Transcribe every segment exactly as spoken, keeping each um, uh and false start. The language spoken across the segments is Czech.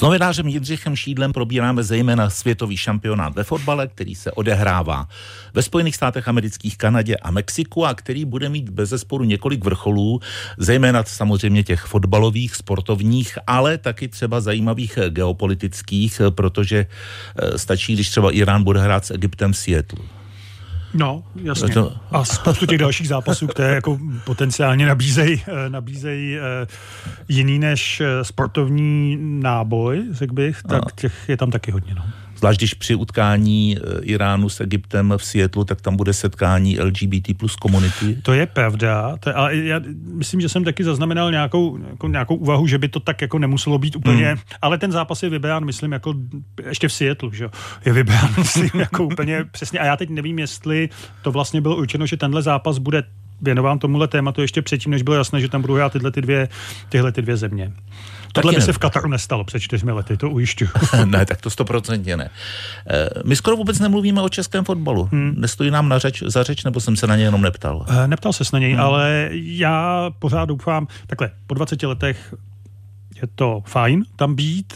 S novinářem Jindřichem Šídlem probíráme zejména světový šampionát ve fotbale, který se odehrává ve Spojených státech amerických, Kanadě a Mexiku a který bude mít bezesporu několik vrcholů, zejména samozřejmě těch fotbalových, sportovních, ale taky třeba zajímavých geopolitických, protože stačí, když třeba Irán bude hrát s Egyptem v Seattlu. No, jasně. To... A spoustu těch dalších zápasů, které jako potenciálně nabízejí nabízej jiný než sportovní náboj, řekl bych, tak no. těch je tam taky hodně, no. Zvlášť když při utkání Iránu s Egyptem v Seattlu, tak tam bude setkání L G B T plus komunity. To je pravda, to je, ale já myslím, že jsem taky zaznamenal nějakou, jako nějakou úvahu, že by to tak jako nemuselo být úplně, hmm. ale ten zápas je vybrán, myslím, jako ještě v Seattlu, že jo, je vybrán, myslím, jako úplně přesně. A já teď nevím, jestli to vlastně bylo určeno, že tenhle zápas bude věnován tomuhle tématu ještě předtím, než bylo jasné, že tam budou hrát tyhle ty dvě, tyhle ty dvě země. Tohle by se v Kataru nestalo před čtyřmi lety, to ujišťuju. Ne, tak to stoprocentně ne. My skoro vůbec nemluvíme o českém fotbalu. Hmm. Nestojí nám na řeč, za řeč, nebo jsem se na něj jenom neptal? Neptal ses na něj, hmm. ale já pořád doufám, takhle, po dvaceti letech je to fajn tam být.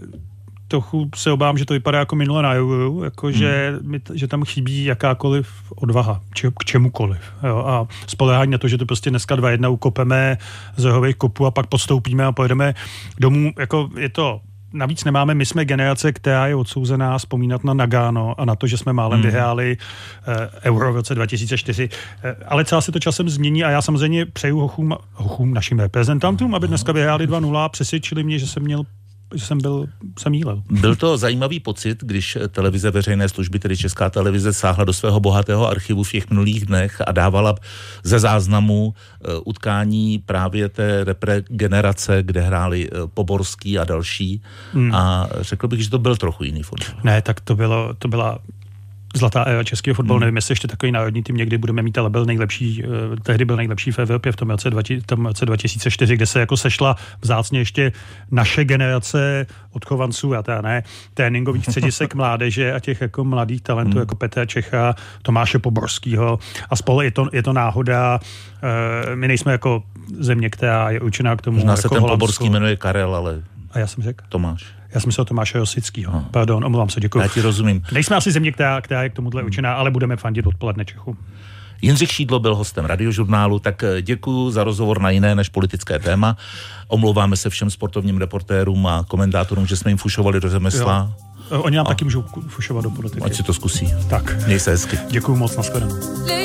Trochu se obávám, že to vypadá jako minule na Euro, jako že, hmm. že tam chybí jakákoliv odvaha či, k čemukoliv. Jo, a spoléhání na to, že to prostě dneska dva jedna ukopeme z rohových kopů a pak postoupíme a pojedeme domů. Jako je to, navíc nemáme, my jsme generace, která je odsouzená vzpomínat na Nagano a na to, že jsme málem hmm. vyhráli eh, Euro v roce dva tisíce čtyři. Eh, ale celá se to časem změní a já samozřejmě přeju hochům, hochům našim reprezentantům, aby dneska vyhráli dva nula, přesvědčili mě, že jsem měl že jsem byl, jsem jílel. Byl to zajímavý pocit, když televize veřejné služby, tedy Česká televize, sáhla do svého bohatého archivu v těch minulých dnech a dávala ze záznamu uh, utkání právě té repre generace, kde hráli uh, Poborský a další. Hmm. A řekl bych, že to byl trochu jiný fotbal. Ne, tak to bylo, to byla zlatá éra českého fotbalu, hmm. nevím, jestli ještě takový národní tým někdy budeme mít, ale byl nejlepší, tehdy byl nejlepší v Evropě v tom roce, tom roce dva tisíce čtyři, kde se jako sešla vzácně ještě naše generace odchovanců, a teda ne, tréninkových středisek mládeže a těch jako mladých talentů, hmm. jako Petra Čecha, Tomáše Poborskýho a spolu je to, je to náhoda. My nejsme jako země, která je určená k tomu. Možná jako se ten Holandsko. Poborský jmenuje Karel, ale... A já jsem řekl? Tomáš. Já jsem myslel Tomáše Rosickýho. No. Pardon, omlouvám se, děkuji. Já ti rozumím. Nejsme asi země, která, která je k tomuhle určená, ale budeme fandit odpoledne Čechu. Jindřich Šídlo byl hostem Radiožurnálu, tak děkuji za rozhovor na jiné než politické téma. Omlouváme se všem sportovním reportérům a komentátorům, že jsme jim fušovali do řemesla. Jo. Oni nám a... taky můžou fušovat do politiky. Ať si to zkusí. Tak. Měj se hezky. Děkuji moc, nashledanou.